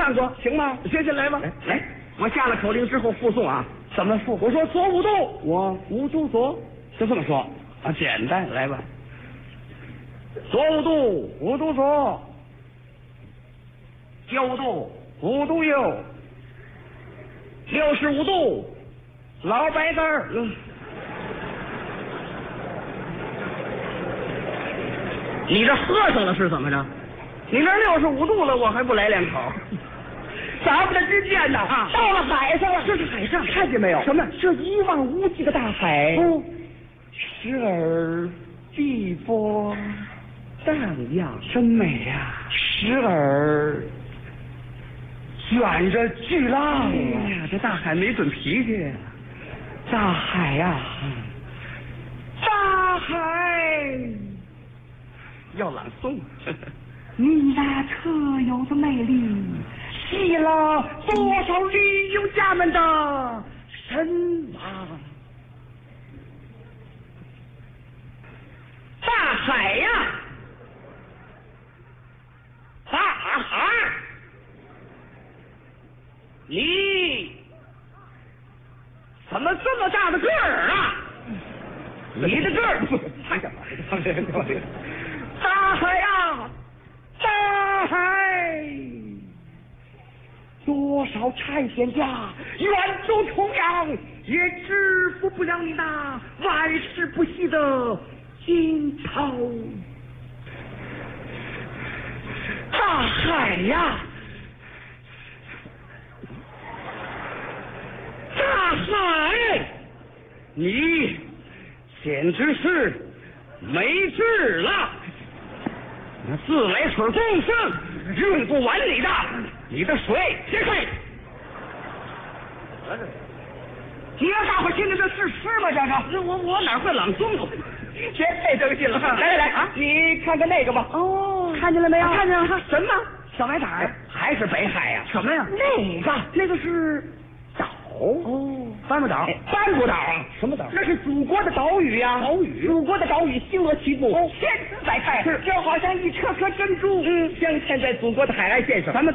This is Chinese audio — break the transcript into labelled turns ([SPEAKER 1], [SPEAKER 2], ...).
[SPEAKER 1] 看过，
[SPEAKER 2] 行吗？
[SPEAKER 1] 学起来吧。来，我下了口令之后附送啊。
[SPEAKER 2] 怎么复？
[SPEAKER 1] 我说左5度，
[SPEAKER 2] 我
[SPEAKER 1] 5度左，
[SPEAKER 2] 就这么说
[SPEAKER 1] 啊，简单，来吧。左5度，5度左，9度，5度右，65度，老白干儿。你这喝上了是怎么着？你这65度了，我还不来2口？
[SPEAKER 2] 咱们的之间呐，到了海上了。
[SPEAKER 1] 这是海上，
[SPEAKER 2] 看见没有？
[SPEAKER 1] 什么？
[SPEAKER 2] 这一望无际的大海。
[SPEAKER 1] 哦，
[SPEAKER 2] 时而碧波荡漾，
[SPEAKER 1] 真美呀！
[SPEAKER 2] 时而卷着巨浪。
[SPEAKER 1] 哎呀，这大海没准脾气。
[SPEAKER 2] 大海呀，大海，
[SPEAKER 1] 要朗诵。
[SPEAKER 2] 你那特有的魅力，吸了多少旅游家们的神往。
[SPEAKER 1] 大海呀，大海，你怎么这么大的个儿啊？你的个儿，
[SPEAKER 2] 大海呀，大海，多少探险家远走重洋，也支付不了你那万世不息的惊涛。大海呀，大海，
[SPEAKER 1] 你简直是没治了！那自来水供应用不完你的，你的水撇开。
[SPEAKER 2] 你让大伙听听这是诗吗？这
[SPEAKER 1] 我哪会朗诵啊？
[SPEAKER 2] 别太争气了。来
[SPEAKER 1] 啊！
[SPEAKER 2] 你看看那个吧。
[SPEAKER 1] 哦，
[SPEAKER 2] 看见了没有？
[SPEAKER 1] 看见了。
[SPEAKER 2] 什么？
[SPEAKER 1] 小白胆
[SPEAKER 2] 还是北海呀？
[SPEAKER 1] 什么呀？
[SPEAKER 2] 那个是岛。
[SPEAKER 1] 哦，帆布岛。
[SPEAKER 2] 帆布岛啊？
[SPEAKER 1] 什么岛？
[SPEAKER 2] 那是祖国的岛屿呀。
[SPEAKER 1] 岛屿。
[SPEAKER 2] 祖国的岛屿星罗棋布，千姿百态，就好像一颗颗珍珠，镶嵌在祖国的海岸线上。
[SPEAKER 1] 咱们